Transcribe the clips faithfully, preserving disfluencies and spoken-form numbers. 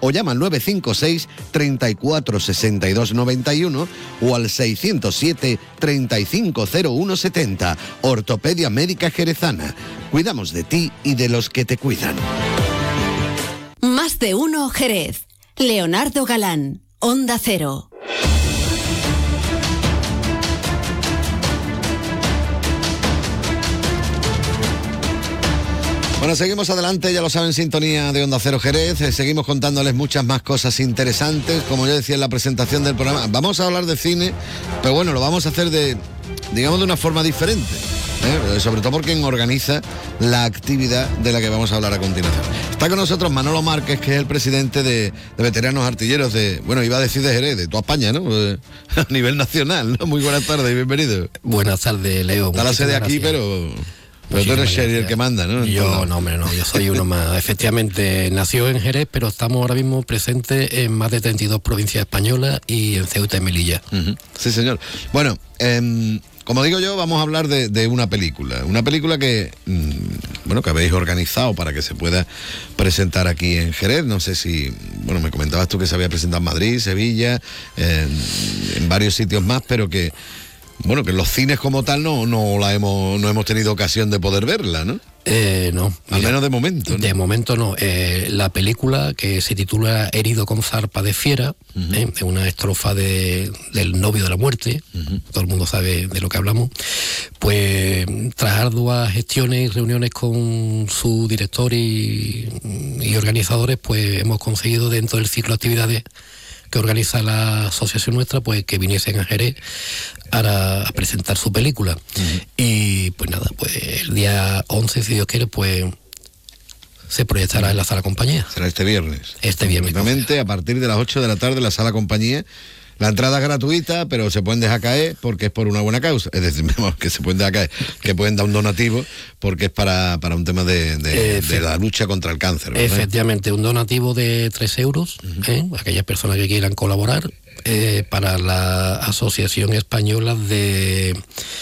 o llama al nueve cinco seis, treinta y cuatro, sesenta y dos, noventa y uno o al seiscientos siete, treinta y cinco, cero uno setenta. Ortopedia Médica Jerezana. Cuidamos de ti y de los que te cuidan. Más de uno Jerez. Leonardo Galán, Onda Cero. Bueno, seguimos adelante, ya lo saben, sintonía de Onda Cero Jerez, eh, seguimos contándoles muchas más cosas interesantes, como yo decía en la presentación del programa, vamos a hablar de cine, pero bueno, lo vamos a hacer de, digamos, de una forma diferente, ¿eh? Sobre todo porque organiza la actividad de la que vamos a hablar a continuación. Está con nosotros Manolo Márquez, que es el presidente de, de Veteranos Artilleros de, bueno, iba a decir de Jerez, de toda España, ¿no? Eh, a nivel nacional, ¿no? Muy buenas tardes y bienvenido. Buenas tardes, Leo. Está la sede aquí, pero... Pero tú eres Sherry el que manda, ¿no? Yo, no, hombre, no, yo soy uno más. Efectivamente, nació en Jerez, pero estamos ahora mismo presentes en más de treinta y dos provincias españolas y en Ceuta y Melilla. Uh-huh. Sí, señor. Bueno, eh, como digo yo, vamos a hablar de, de una película. Una película que, mmm, bueno, que habéis organizado para que se pueda presentar aquí en Jerez. No sé si, bueno, me comentabas tú que se había presentado en Madrid, Sevilla, eh, en varios sitios más, pero que... Bueno, que en los cines como tal no, no la hemos, no hemos tenido ocasión de poder verla, ¿no? Eh, no. Al mira, menos de momento, ¿no? De momento no. Eh, la película, que se titula Herido con zarpa de fiera, uh-huh. eh, es una estrofa de, del novio de la muerte, uh-huh. todo el mundo sabe de lo que hablamos, pues tras arduas gestiones y reuniones con su director y, y organizadores, pues hemos conseguido dentro del ciclo de actividades que organiza la asociación nuestra, pues que viniesen a Jerez a, a presentar su película. Uh-huh. Y pues nada, pues el día once, si Dios quiere, pues se proyectará en la Sala Compañía. Será este viernes. Este viernes. Exactamente, a partir de las ocho de la tarde en la Sala Compañía. La entrada es gratuita, pero se pueden dejar caer porque es por una buena causa. Es decir, que se pueden dejar caer, que pueden dar un donativo porque es para, para un tema de, de, de la lucha contra el cáncer, ¿verdad? Efectivamente, un donativo de tres euros, uh-huh. ¿eh? Aquellas personas que quieran colaborar, eh, para la Asociación Española de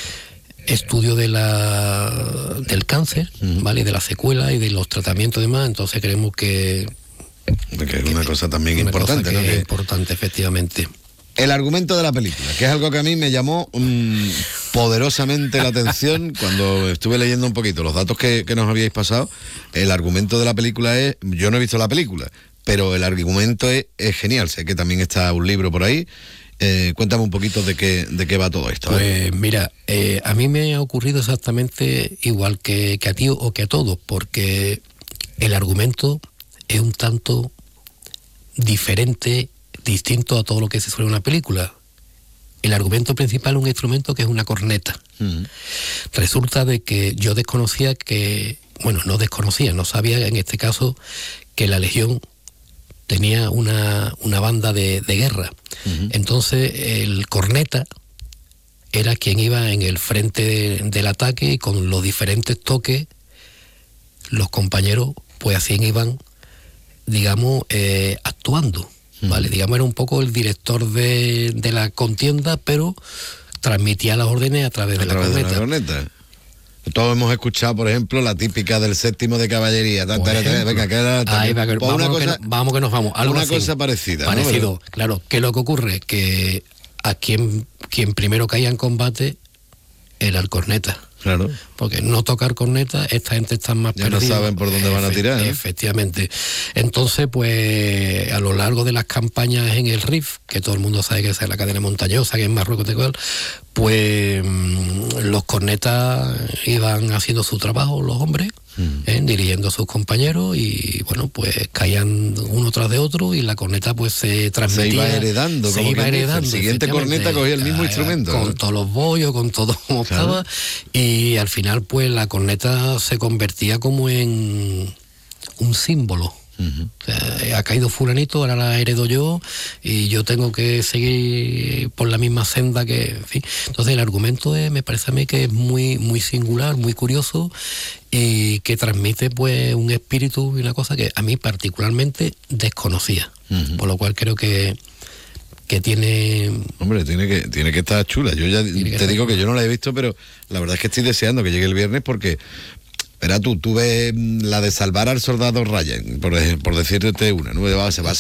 Estudio de la, del Cáncer, uh-huh. ¿vale? De la secuela y de los tratamientos y demás. Entonces creemos que... Que es una cosa también una importante, cosa que ¿no? Es que... importante, efectivamente. El argumento de la película, que es algo que a mí me llamó um, poderosamente la atención cuando estuve leyendo un poquito los datos que, que nos habíais pasado. El argumento de la película es, yo no he visto la película, pero el argumento es, es genial. Sé que también está un libro por ahí. Eh, cuéntame un poquito de qué, de qué va todo esto. Pues ¿eh? mira, eh, a mí me ha ocurrido exactamente igual que, que a ti o que a todos, porque el argumento es un tanto diferente, distinto a todo lo que se suele en una película. El argumento principal es un instrumento que es una corneta. Uh-huh. Resulta de que yo desconocía que, bueno, no desconocía, no sabía en este caso que la Legión tenía una, una banda de, de guerra. Uh-huh. Entonces el corneta era quien iba en el frente de, del ataque y con los diferentes toques los compañeros pues así iban, digamos, eh, actuando. Vale, digamos, era un poco el director de, de la contienda, pero transmitía las órdenes a través, a de, través la de la corneta. Todos hemos escuchado, por ejemplo, la típica del séptimo de caballería. Por ejemplo, venga, que era, ahí va, que, vamos, una cosa, cosa, que, vamos que nos vamos. Algo una así, cosa parecida. Parecido, ¿no? Claro. ¿Qué es lo que ocurre? Que a quien, quien primero caía en combate era el corneta. Claro. Porque no tocar corneta, esta gente está más ya perdida. No saben por dónde van a tirar. ¿eh? Efectivamente. Entonces, pues, a lo largo de las campañas en el R I F, que todo el mundo sabe que es la cadena montañosa, que es Marruecos, pues los cornetas iban haciendo su trabajo, los hombres, mm. ¿eh? dirigiendo a sus compañeros y, bueno, pues caían uno tras de otro y la corneta pues se transmitía. Se iba heredando. Se iba heredando. El siguiente corneta cogía el mismo instrumento. Con ¿no? todos los bollos, con todo como claro. estaba. Y al final, pues, la corneta se convertía como en un símbolo. Uh-huh. O sea, ha caído fulanito, ahora la heredo yo y yo tengo que seguir por la misma senda que... En fin. Entonces el argumento es, me parece a mí que es muy, muy singular, muy curioso y que transmite pues un espíritu y una cosa que a mí particularmente desconocía. Uh-huh. Por lo cual creo que que tiene... Hombre, tiene que tiene que estar chula. Yo ya te que digo que yo no la he visto, pero la verdad es que estoy deseando que llegue el viernes porque... Verá tú, tú ves la de Salvar al Soldado Ryan, por, por decirte una, ¿no? Se va